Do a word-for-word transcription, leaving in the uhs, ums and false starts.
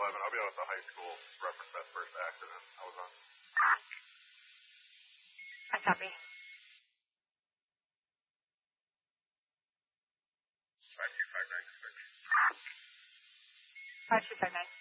eleven. I'll be out at the high school. Reference that first accident I was on. I copy. five two five nine six. five two five nine.